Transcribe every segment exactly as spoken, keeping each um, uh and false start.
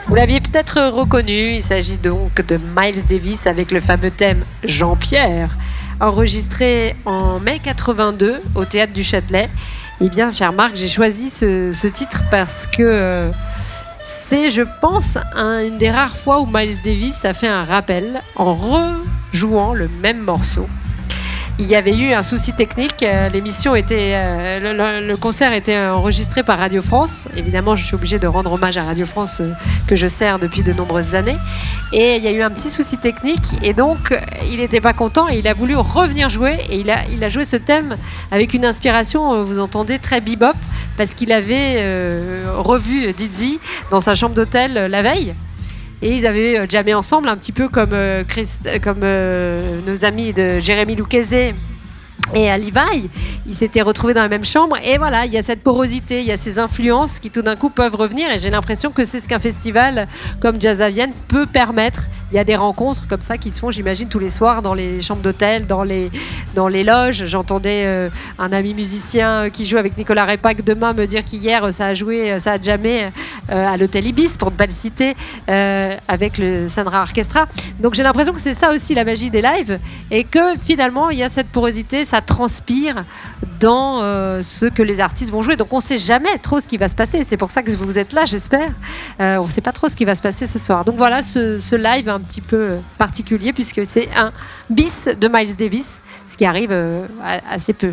Vous l'aviez peut-être reconnu, il s'agit donc de Miles Davis avec le fameux thème Jean-Pierre, enregistré en mai quatre-vingt-deux au Théâtre du Châtelet. Eh bien, cher Marc, j'ai choisi ce, ce titre parce que euh, c'est, je pense, un, une des rares fois où Miles Davis a fait un rappel en rejouant le même morceau. Il y avait eu un souci technique, l'émission était, euh, le, le concert était enregistré par Radio France. Évidemment, je suis obligée de rendre hommage à Radio France euh, que je sers depuis de nombreuses années. Et il y a eu un petit souci technique et donc il n'était pas content et il a voulu revenir jouer et il a, il a joué ce thème avec une inspiration, vous entendez, très bebop parce qu'il avait euh, revu Dizzy dans sa chambre d'hôtel euh, la veille. Et ils avaient jammé ensemble, un petit peu comme, euh, Christ, comme euh, nos amis de Jérémy Lucchese et Levi. Ils s'étaient retrouvés dans la même chambre. Et voilà, il y a cette porosité, il y a ces influences qui tout d'un coup peuvent revenir. Et j'ai l'impression que c'est ce qu'un festival comme Jazz à Vienne peut permettre. Il y a des rencontres comme ça qui se font, j'imagine, tous les soirs dans les chambres d'hôtel, dans les, dans les loges. J'entendais euh, un ami musicien qui joue avec Nicolas Repac demain me dire qu'hier, ça a joué, ça a jammé euh, à l'hôtel Ibis, pour ne pas le citer, euh, avec le Sandra Orchestra. Donc j'ai l'impression que c'est ça aussi la magie des lives et que finalement, il y a cette porosité, ça transpire dans euh, ce que les artistes vont jouer. Donc on ne sait jamais trop ce qui va se passer. C'est pour ça que vous êtes là, j'espère. Euh, on ne sait pas trop ce qui va se passer ce soir. Donc voilà, ce, ce live un petit peu particulier puisque c'est un bis de Miles Davis, ce qui arrive euh, assez peu.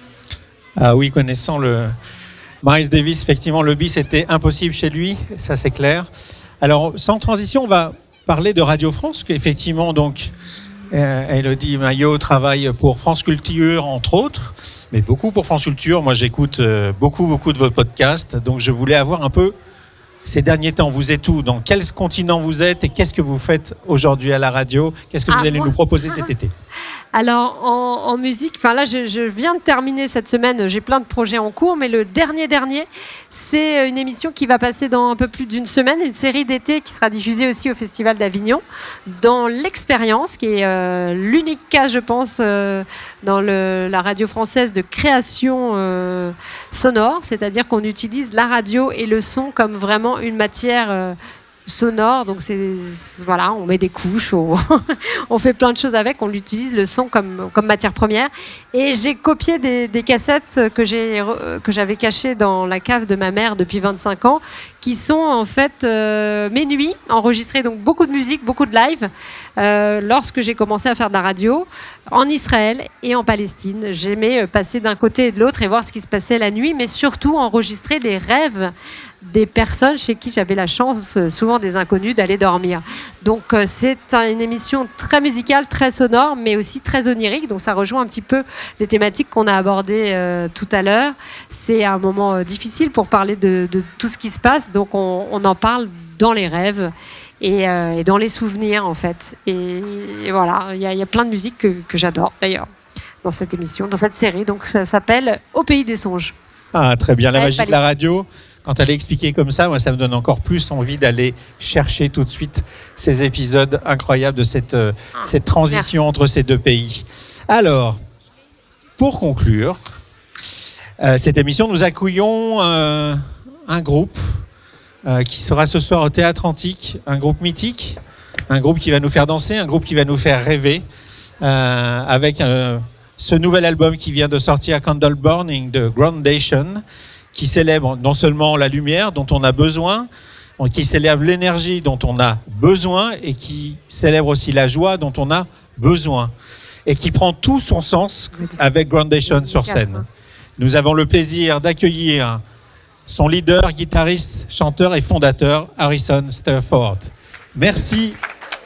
Ah oui, connaissant le Miles Davis, effectivement, le bis était impossible chez lui, ça c'est clair. Alors, sans transition, on va parler de Radio France, qu'effectivement, donc, euh, Élodie Maillot travaille pour France Culture, entre autres, mais beaucoup pour France Culture. Moi, j'écoute euh, beaucoup, beaucoup de vos podcasts, donc je voulais avoir un peu ces derniers temps. Vous êtes où? Dans quel continent vous êtes? Et qu'est-ce que vous faites aujourd'hui à la radio? Qu'est-ce que vous ah, allez moi... nous proposer cet été? Alors, en, en musique, enfin là, je, je viens de terminer cette semaine, j'ai plein de projets en cours, mais le dernier dernier, c'est une émission qui va passer dans un peu plus d'une semaine, une série d'été qui sera diffusée aussi au Festival d'Avignon, dans l'Expérience, qui est euh, l'unique cas, je pense, euh, dans le, la radio française de création euh, sonore, c'est-à-dire qu'on utilise la radio et le son comme vraiment une matière euh, sonore, donc c'est, voilà, on met des couches, on, on fait plein de choses avec, on utilise le son comme, comme matière première. Et j'ai copié des, des cassettes que, j'ai, que j'avais cachées dans la cave de ma mère depuis vingt-cinq ans, qui sont en fait euh, mes nuits, enregistrées, donc beaucoup de musique, beaucoup de live, euh, lorsque j'ai commencé à faire de la radio en Israël et en Palestine. J'aimais passer d'un côté et de l'autre et voir ce qui se passait la nuit, mais surtout enregistrer les rêves des personnes chez qui j'avais la chance, souvent des inconnus, d'aller dormir. Donc euh, c'est une émission très musicale, très sonore, mais aussi très onirique. Donc ça rejoint un petit peu les thématiques qu'on a abordées euh, tout à l'heure. C'est un moment euh, difficile pour parler de, de tout ce qui se passe. Donc on, on en parle dans les rêves et, euh, et dans les souvenirs, en fait. Et, et voilà, il y, y a plein de musiques que, que j'adore, d'ailleurs, dans cette émission, dans cette série. Donc ça s'appelle Au Pays des Songes. Ah, très bien, la Ouais, magie de la radio. Quand elle est expliquée comme ça, moi, ça me donne encore plus envie d'aller chercher tout de suite ces épisodes incroyables de cette, euh, ah, cette transition merci. Entre ces deux pays. Alors, pour conclure euh, cette émission, nous accueillons euh, un groupe euh, qui sera ce soir au Théâtre Antique, un groupe mythique, un groupe qui va nous faire danser, un groupe qui va nous faire rêver, euh, avec euh, ce nouvel album qui vient de sortir, Candle Burning de Groundation, qui célèbre non seulement la lumière dont on a besoin, qui célèbre l'énergie dont on a besoin et qui célèbre aussi la joie dont on a besoin et qui prend tout son sens avec Groundation sur scène. Nous avons le plaisir d'accueillir son leader, guitariste, chanteur et fondateur, Harrison Stafford. Merci.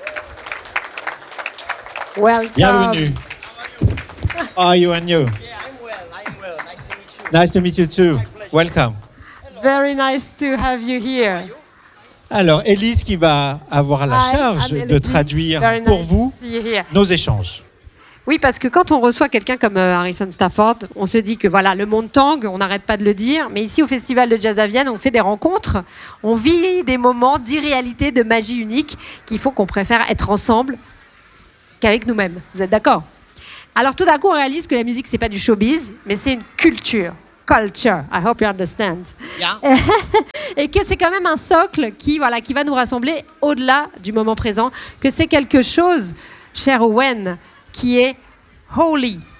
Welcome. Bienvenue. How are you and you? Yeah, I'm well. I'm well. Nice to meet you. Nice to meet you too. Welcome. Very nice to have you here. Alors, Élise qui va avoir la Hi, charge I'm de traduire Very pour nice vous to see you here. nos échanges. Oui, parce que quand on reçoit quelqu'un comme euh, Harrison Stafford, on se dit que voilà, le monde tangue, on n'arrête pas de le dire, mais ici au Festival de Jazz à Vienne, on fait des rencontres, on vit des moments d'irréalité, de magie unique, qui font qu'on préfère être ensemble qu'avec nous-mêmes. Vous êtes d'accord? Alors tout d'un coup, on réalise que la musique, c'est pas du showbiz, mais c'est une culture. culture. I hope you understand. Yeah. Et que c'est quand même un socle qui, voilà, qui va nous rassembler au-delà du moment présent, que c'est quelque chose, cher Owen, qui est holy.